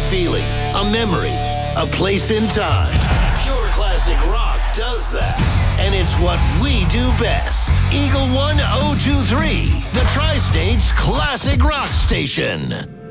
feeling, a memory, a place in time. Pure classic rock does that. And it's what we do best. Eagle 1023, the Tri-State's classic rock station.